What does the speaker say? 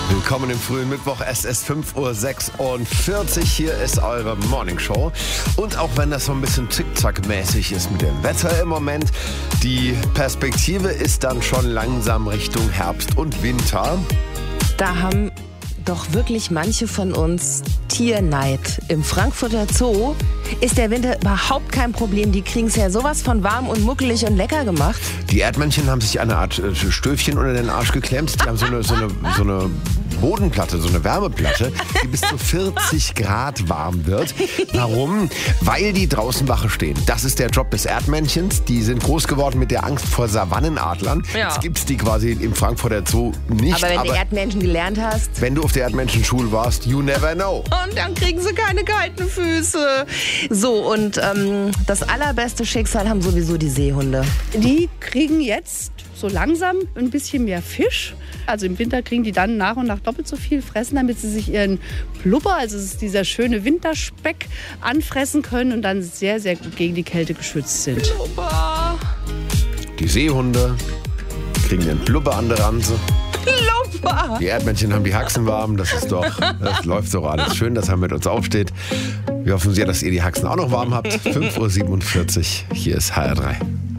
Willkommen im frühen Mittwoch, es ist 5:46 Uhr. Hier ist eure Morningshow. Und auch wenn das so ein bisschen zickzackmäßig ist mit dem Wetter im Moment, die Perspektive ist dann schon langsam Richtung Herbst und Winter. Da haben doch wirklich manche von uns Tierneid. Im Frankfurter Zoo ist der Winter überhaupt kein Problem. Die kriegen es ja sowas von warm und muckelig und lecker gemacht. Die Erdmännchen haben sich eine Art Stöfchen unter den Arsch geklemmt. Die haben so eine Bodenplatte, so eine Wärmeplatte, die bis zu 40 Grad warm wird. Warum? Weil die draußen Wache stehen. Das ist der Job des Erdmännchens. Die sind groß geworden mit der Angst vor Savannenadlern. Ja. Jetzt gibt es die quasi im Frankfurter Zoo nicht. Aber wenn du Erdmännchen gelernt hast... Wenn du auf der Erdmännchenschule warst, you never know. Und dann kriegen sie keine kalten Füße. So, und das allerbeste Schicksal haben sowieso die Seehunde. Die kriegen jetzt so langsam ein bisschen mehr Fisch. Also im Winter kriegen die dann nach und nach doppelt so viel fressen, damit sie sich ihren Blubber, also es ist dieser schöne Winterspeck, anfressen können und dann sehr, sehr gut gegen die Kälte geschützt sind. Blubber. Die Seehunde kriegen den Blubber an der Ranse. Blubber. Die Erdmännchen haben die Haxen warm. Das läuft doch alles schön, dass er mit uns aufsteht. Wir hoffen sehr, dass ihr die Haxen auch noch warm habt. 5:47 Uhr, hier ist HR3.